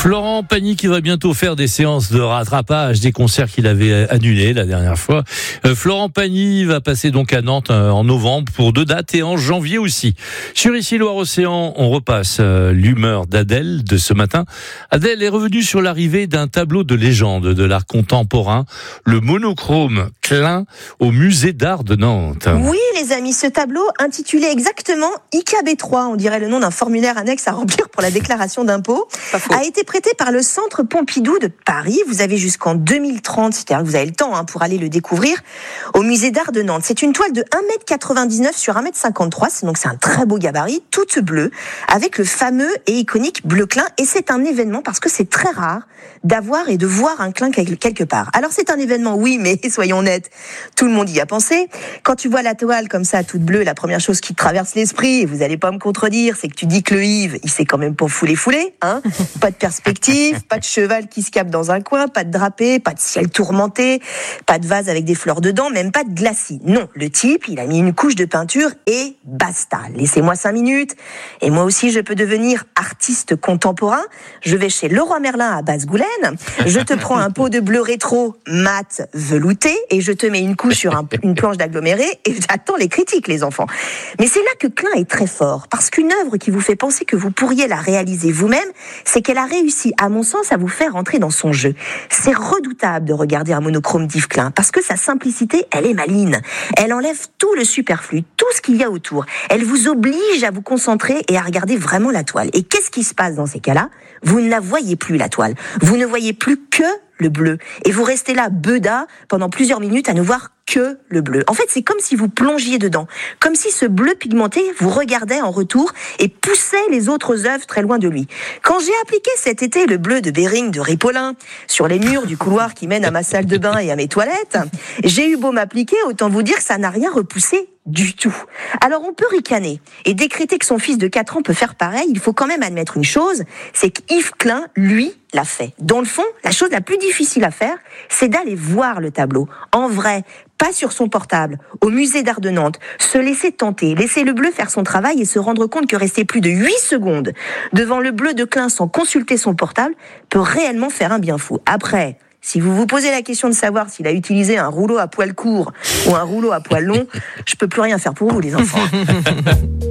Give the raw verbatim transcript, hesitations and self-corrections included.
Florent Pagny qui va bientôt faire des séances de rattrapage des concerts qu'il avait annulés la dernière fois. Euh, Florent Pagny va passer donc à Nantes euh, en novembre pour deux dates et en janvier aussi. Sur Ici Loire-Océan, on repasse euh, l'humeur d'Adèle de ce matin. Adèle est revenue sur l'arrivée d'un tableau de légende de l'art contemporain, le monochrome Klein, au musée d'art de Nantes. Oui les amis, ce tableau intitulé exactement I K B trois, on dirait le nom d'un formulaire annexe à remplir pour la déclaration d'impôt, a été prêté par le Centre Pompidou de Paris. Vous avez jusqu'en deux mille trente, c'est-à-dire que vous avez le temps hein, pour aller le découvrir, au musée d'art de Nantes. C'est une toile de un mètre quatre-vingt-dix-neuf sur un mètre cinquante-trois, donc c'est un très beau gabarit, toute bleue, avec le fameux et iconique bleu Klein. Et c'est un événement parce que c'est très rare d'avoir et de voir un Klein quelque part. Alors c'est un événement, oui, mais soyons honnêtes, tout le monde y a pensé. Quand tu vois la toile comme ça, toute bleue, la première chose qui te traverse l'esprit, et vous allez pas me contredire, c'est que tu dis que le Yves, il s'est quand même pas foulé foulé, hein. Pas de perspective, pas de cheval qui se capte dans un coin, pas de drapé, pas de ciel tourmenté, pas de vase avec des fleurs dedans, même pas de glacis. Non, le type, il a mis une couche de peinture et basta. Laissez-moi cinq minutes, et moi aussi je peux devenir artiste contemporain. Je vais chez Leroy Merlin à Basse-Goulaine, je te prends un pot de bleu rétro mat velouté, et je te mets une couche sur un, une planche d'aggloméré, et j'attends les critiques, les enfants. Mais c'est là que Klein est très fort, parce qu'une œuvre qui vous fait penser que vous pourriez la réaliser vous-même, c'est qu'elle a réussi, à mon sens, à vous faire entrer dans son jeu. C'est redoutable de regarder un monochrome d'Yves Klein, parce que sa simplicité, elle est maligne. Elle enlève tout le superflu, tout ce qu'il y a autour. Elle vous oblige à vous concentrer et à regarder vraiment la toile. Et qu'est-ce qui se passe dans ces cas-là ? Vous ne la voyez plus, la toile. Vous ne voyez plus que le bleu. Et vous restez là, beudà, pendant plusieurs minutes à ne voir que le bleu. En fait, c'est comme si vous plongiez dedans. Comme si ce bleu pigmenté vous regardait en retour et poussait les autres œuvres très loin de lui. Quand j'ai appliqué cet été le bleu de Bering de Ripollin sur les murs du couloir qui mène à ma salle de bain et à mes toilettes, j'ai eu beau m'appliquer, autant vous dire que ça n'a rien repoussé du tout. Alors on peut ricaner et décréter que son fils de quatre ans peut faire pareil. Il faut quand même admettre une chose, c'est qu'Yves Klein, lui, l'a fait. Dans le fond, la chose la plus difficile à faire, c'est d'aller voir le tableau, en vrai, pas sur son portable, au musée d'art de Nantes, se laisser tenter, laisser le bleu faire son travail et se rendre compte que rester plus de huit secondes devant le bleu de Klein sans consulter son portable peut réellement faire un bien fou. Après, si vous vous posez la question de savoir s'il a utilisé un rouleau à poil court ou un rouleau à poil long, je peux plus rien faire pour vous, les enfants.